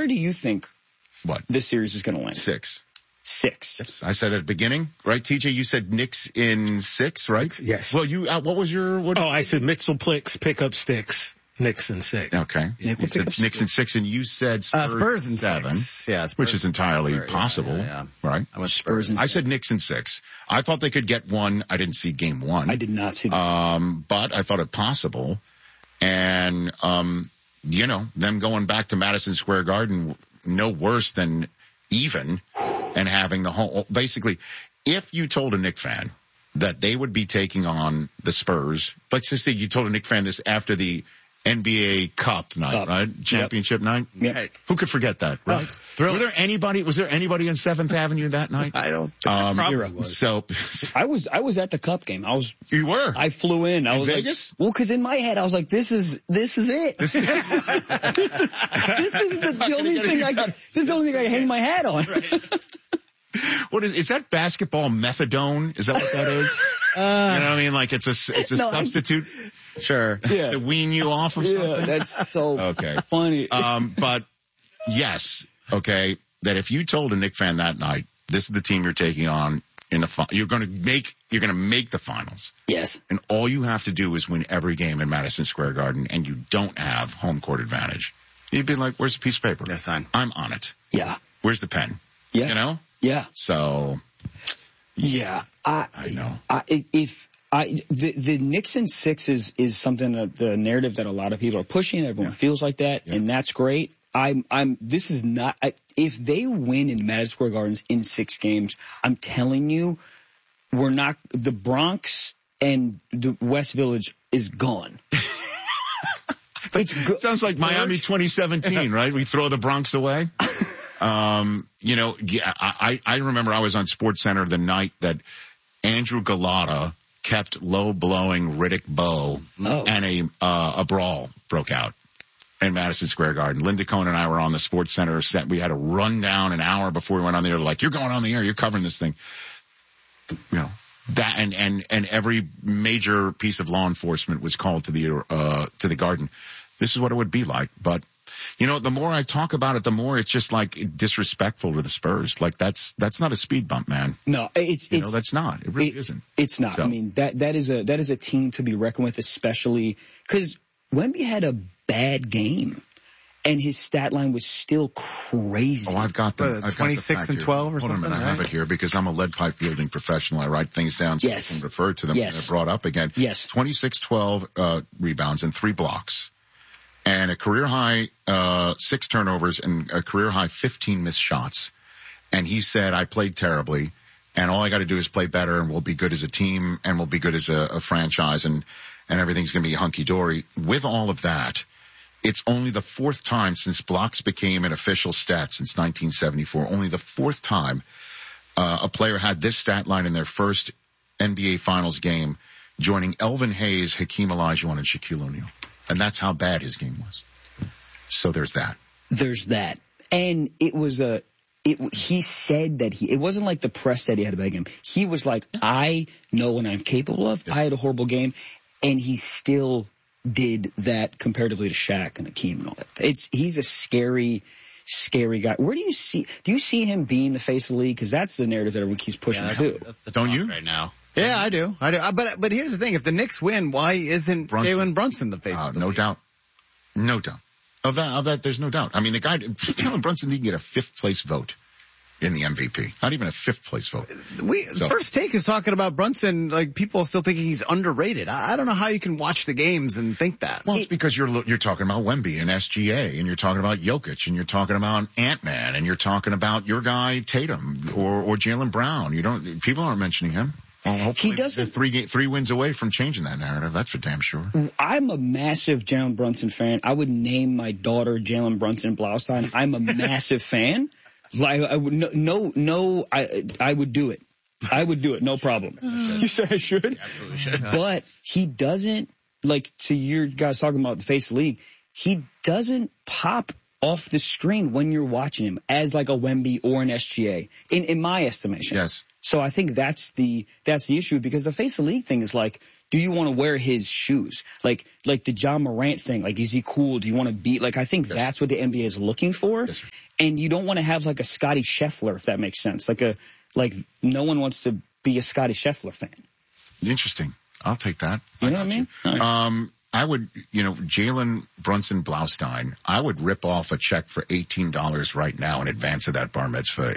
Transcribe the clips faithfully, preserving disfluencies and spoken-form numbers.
where do you think what this series is going to land? Six. Six. I said at the beginning, right, T J? You said Knicks in six, right? Yes. Well, you, uh, what was your, what? Oh, I said Mitchell Plicks, pick up sticks, Knicks in six. Okay. Nick You said Knicks in six, and you said Spurs, Uh, Spurs in seven. six. Yeah, Spurs Which is entirely Spurs, yeah, possible, yeah, yeah. right? I went Spurs Spurs. in I said Knicks in six. I thought they could get one. I didn't see game one. I did not see that. Um, but I thought it possible. And, um, you know, them going back to Madison Square Garden, no worse than even, and having the whole, basically, if you told a Knicks fan that they would be taking on the Spurs, let's just say you told a Knicks fan this after the N B A Cup night, Cup. right? Championship Yep. night? Yep. Who could forget that, right? Oh, thrill. Were there anybody, was there anybody on seventh Avenue that night? I don't Um, Probably. so, I was I was at the Cup game. I was you were? I flew in. I In was Vegas? like, well, because in my head I was like, this is this is it. This is this is, this is the, the only thing I can, this is the only thing I can hang my hat on. What is, is that basketball methadone? Is that what that is? Uh, you know what I mean? Like it's a, it's a No, I- substitute Sure. Yeah. to wean you off of Yeah, something? that's so Okay. funny. Um, but yes, okay, that if you told a Knicks fan that night, this is the team you're taking on in the, fi- you're going to make, you're going to make the finals. Yes. And all you have to do is win every game in Madison Square Garden, and you don't have home court advantage. You'd be like, where's the piece of paper? Yes, sign. I'm on it. Yeah. Where's the pen? Yeah. You know? Yeah. So, Yeah. I, I know. I, if I, the, the Knicks in six is, is something that the narrative that a lot of people are pushing. Everyone Yeah. feels like that, Yeah. and that's great. I'm, I'm, this is not, I, if they win in Madison Square Gardens in six games, I'm telling you, we're not, the Bronx and the West Village is gone. It's go- Sounds like Miami twenty seventeen, right? We throw the Bronx away. Um, you know, yeah, I, I remember I was on SportsCenter the night that Andrew Galata kept low blowing Riddick Bowe, Oh. and a uh, a brawl broke out in Madison Square Garden. Linda Cohn and I were on the SportsCenter set. We had to run down an hour before we went on the air. Like, you're going on the air. You're covering this thing. You know, that and, and, and every major piece of law enforcement was called to the, uh, to the Garden. This is what it would be like. But, you know, the more I talk about it, the more it's just like disrespectful to the Spurs. Like that's, that's not a speed bump, man. no, it's, You it's, know, that's not. It really it- isn't. It's not. So- I mean, that that is a that is a team to be reckoned with, especially because Wemby had a bad game, and his stat line was still crazy. Oh, I've got the, What, I've got the twenty-six fact and here. twelve or Hold on a something, minute, I have right? it here because I'm a lead pipe fielding professional. I write things down so Yes. I can refer to them when Yes. they're brought up again. Yes. twenty-six twelve uh, rebounds and three blocks. And a career high, uh, six turnovers and a career high fifteen missed shots. And he said, I played terribly and all I got to do is play better and we'll be good as a team and we'll be good as a, a franchise and, and everything's going to be hunky dory. With all of that, it's only the fourth time since blocks became an official stat since nineteen seventy-four. Only the fourth time, uh, a player had this stat line in their first N B A finals game, joining Elvin Hayes, Hakeem Olajuwon, and Shaquille O'Neal. And that's how bad his game was. So there's that. There's that, and it was a. It, he said that he. It wasn't like the press said he had a bad game. He was like, I know what I'm capable of. Yes. I had a horrible game, and he still did that comparatively to Shaq and Hakeem and all that. It's he's a scary, scary guy. Where do you see? Do you see him being the face of the league? Because that's the narrative that everyone keeps pushing Yeah, too. that's, that's the Don't talk you? right now? Yeah, I do. I do. Uh, But but here's the thing: if the Knicks win, why isn't Brunson. Jalen Brunson the face Uh, of the no league? doubt. No doubt. Of that, of that, there's no doubt. I mean, the guy, Jalen Brunson didn't get a fifth place vote in the M V P. Not even a fifth place vote. We So- First Take is talking about Brunson. Like people are still thinking he's underrated. I, I don't know how you can watch the games and think that. Well, it's because you're lo- you're talking about Wemby and S G A, and you're talking about Jokic, and you're talking about Ant-Man, and you're talking about your guy Tatum or or Jaylen Brown. You don't. People aren't mentioning him. Well, hopefully doesn't- they're three ga- three wins away from changing that narrative. That's for damn sure. I'm a massive Jalen Brunson fan. I would name my daughter Jalen Brunson Blaustein. I'm a massive fan. Like I would no no, no I I would do it. I would do it, no problem. You said I should? Absolutely should. But he doesn't, like to your guys talking about the face of the league, he doesn't pop off the screen when you're watching him as like a Wemby or an S G A, in, in my estimation. Yes. So I think that's the that's the issue, because the face of the league thing is like, do you want to wear his shoes? Like like the John Morant thing, like, is he cool? Do you want to be like? I think yes. that's what the N B A is looking for, yes, and you don't want to have like a Scottie Scheffler, if that makes sense. Like a like no one wants to be a Scottie Scheffler fan. Interesting. I'll take that. You know what I mean? Right. Um, I would, you know, Jalen Brunson Blaustein, I would rip off a check for eighteen dollars right now in advance of that bar mitzvah.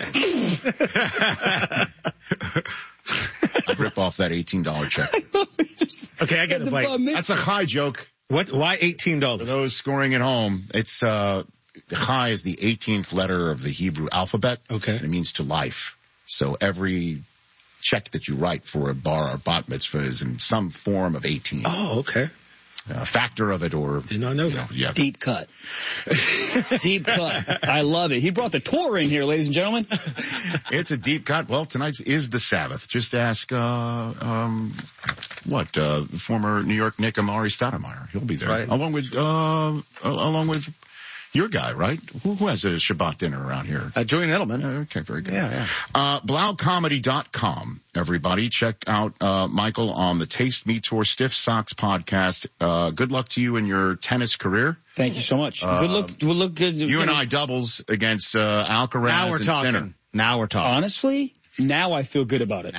I'd rip off that eighteen dollars check. Okay, I get it. Like, that's a high joke. What? Why eighteen dollars? For those scoring at home, it's, uh, Chai is the eighteenth letter of the Hebrew alphabet. Okay. And it means to life. So every check that you write for a bar or bat mitzvah is in some form of eighteen. Oh, okay. A factor of it, or did not know you know, that. yeah. Deep cut. Deep cut. I love it. He brought the tour in here, ladies and gentlemen. It's a deep cut. Well, tonight is the Sabbath. Just ask, uh, um, what, uh, former New York Knick Amari Stoudemire. He'll be there. Right. Along with, uh, along with your guy, right? Who, who has a Shabbat dinner around here? Uh, Julian Edelman. Okay, very good. Yeah, yeah. Uh, Blau Comedy dot com, everybody. Check out, uh, Michael on the Taste Me Tour Stiff Socks podcast. Uh, good luck to you in your tennis career. Thank you so much. Uh, good look. Good look. Good. You and I doubles against, uh, Alcaraz Now we're and talking. Sinner. Now we're talking. Honestly, now I feel good about it.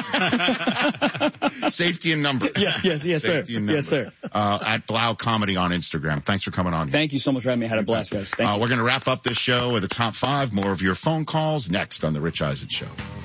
Safety in number. Yes, yes, yes, sir. Safety in number. Yes, sir. Uh, at Blau Comedy on Instagram. Thanks for coming on here. Thank you so much for having me. I had a blast, guys. Thank uh, you. We're going to wrap up this show with the top five. More of your phone calls next on the Rich Eisen Show.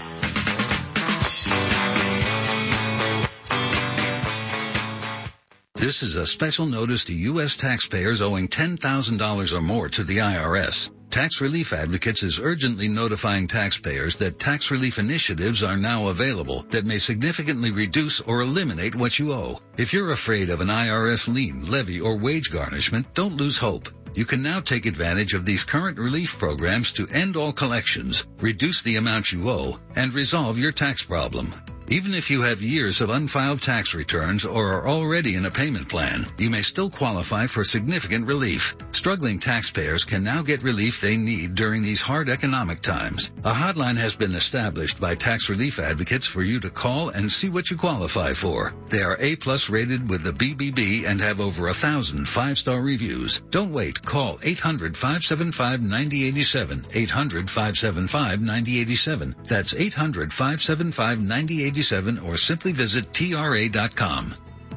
This is a special notice to U S taxpayers owing ten thousand dollars or more to the I R S. Tax Relief Advocates is urgently notifying taxpayers that tax relief initiatives are now available that may significantly reduce or eliminate what you owe. If you're afraid of an I R S lien, levy, or wage garnishment, don't lose hope. You can now take advantage of these current relief programs to end all collections, reduce the amount you owe, and resolve your tax problem. Even if you have years of unfiled tax returns or are already in a payment plan, you may still qualify for significant relief. Struggling taxpayers can now get relief they need during these hard economic times. A hotline has been established by Tax Relief Advocates for you to call and see what you qualify for. They are A-plus rated with the B B B and have over a thousand five-star reviews. Don't wait. Call eight hundred, five seven five, nine zero eight seven. eight hundred, five seven five, nine zero eight seven. That's eight hundred, five seven five, nine zero eight seven, or simply visit T R A dot com.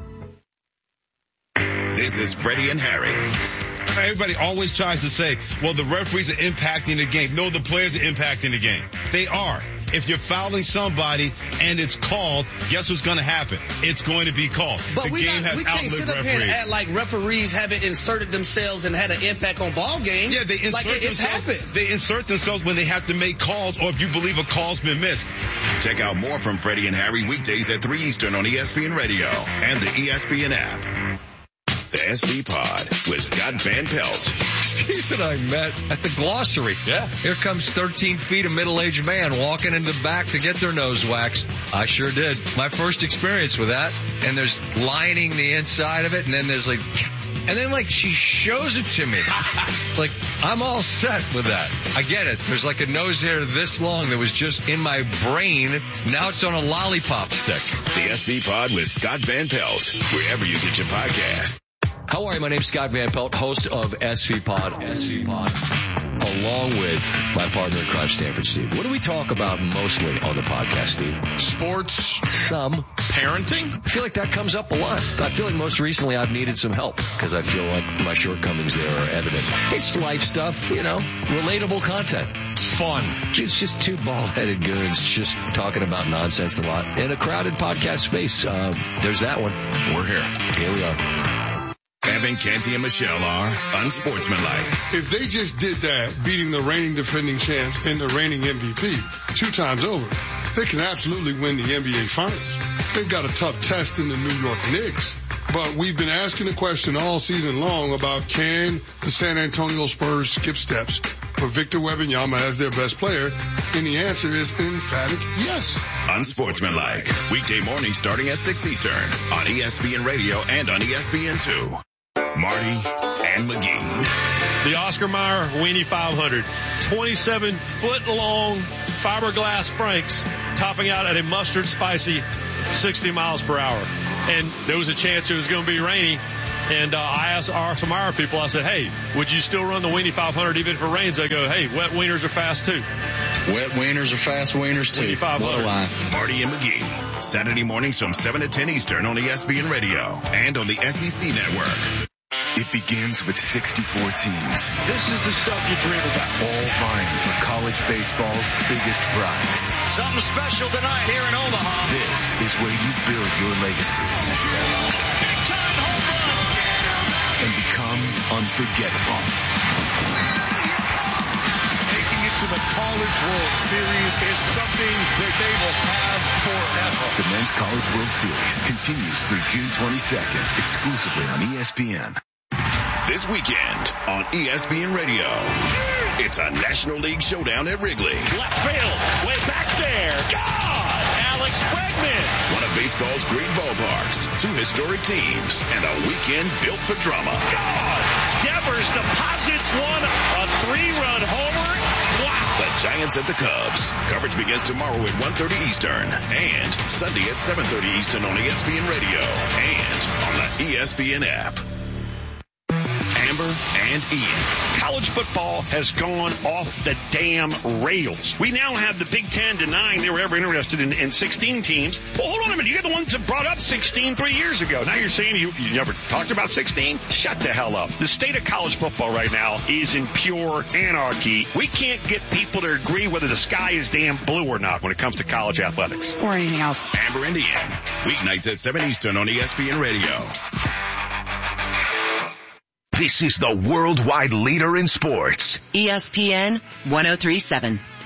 This is Freddie and Harry. Everybody always tries to say, well, the referees are impacting the game. No, the players are impacting the game. They are. If you're fouling somebody and it's called, guess what's going to happen? It's going to be called. But the we, game not, has we can't outlived sit up referees. here and act like referees haven't inserted themselves and had an impact on ball games. Yeah, they insert like it, it's themselves. happened. They insert themselves when they have to make calls, or if you believe a call's been missed. Check out more from Freddie and Harry weekdays at three Eastern on E S P N Radio and the E S P N app. The S B Pod with Scott Van Pelt. Steve and I met at the Glossary. Yeah. Here comes thirteen feet of middle-aged man walking into the back to get their nose waxed. I sure did. My first experience with that. And there's lining the inside of it, and then there's like, and then like she shows it to me. Like, I'm all set with that. I get it. There's like a nose hair this long that was just in my brain. Now it's on a lollipop stick. The S B Pod with Scott Van Pelt, wherever you get your podcast. How are you? My name's Scott Van Pelt, host of S V Pod, S V Pod, along with my partner in crime, Stanford Steve. What do we talk about mostly on the podcast, Steve? Sports. Some. Parenting. I feel like that comes up a lot. I feel like most recently I've needed some help because I feel like my shortcomings there are evident. It's life stuff, you know, relatable content. It's fun. It's just two bald-headed goons just talking about nonsense a lot in a crowded podcast space. Uh, there's that one. We're here. Here we are. Evan, Canty, and Michelle are unsportsmanlike. If they just did that, beating the reigning defending champs and the reigning M V P two times over, they can absolutely win the N B A Finals. They've got a tough test in the New York Knicks, but we've been asking the question all season long about can the San Antonio Spurs skip steps with Victor Wembanyama as their best player, and the answer is an emphatic yes. Unsportsmanlike, weekday morning starting at six Eastern on E S P N Radio and on E S P N two. Marty and McGee. the Oscar Mayer Weenie five hundred. twenty-seven foot long fiberglass Franks topping out at a mustard spicy sixty miles per hour. And there was a chance it was going to be rainy. And uh, I asked our, some of our people, I said, hey, would you still run the Weenie five hundred even if it rains? They go, hey, wet wieners are fast too. Wet wieners are fast wieners too. Weenie five hundred. What a line. Marty and McGee, Saturday mornings from seven to ten Eastern on E S P N Radio and on the S E C Network. It begins with sixty-four teams. This is the stuff you dream about. All vying for college baseball's biggest prize. Something special tonight here in Omaha. This is where you build your legacy. Big time home run. And become unforgettable. Making it to the College World Series is something that they will have forever. The Men's College World Series continues through June twenty-second, exclusively on E S P N. This weekend on E S P N Radio, it's a National League showdown at Wrigley. Left field, way back there. God! Alex Bregman. One of baseball's great ballparks, two historic teams, and a weekend built for drama. God! Devers deposits one, a three-run homer. Wow! The Giants at the Cubs. Coverage begins tomorrow at one thirty Eastern and Sunday at seven thirty Eastern on E S P N Radio and on the E S P N app. Amber and Ian. College football has gone off the damn rails. We now have the Big Ten denying they were ever interested in, in sixteen teams. Well, hold on a minute. You're the ones that brought up sixteen three years ago. Now you're saying you, you never talked about sixteen? Shut the hell up. The state of college football right now is in pure anarchy. We can't get people to agree whether the sky is damn blue or not when it comes to college athletics. Or anything else. Amber and Ian. Weeknights at seven Eastern on E S P N Radio. This is the worldwide leader in sports. E S P N one oh three point seven.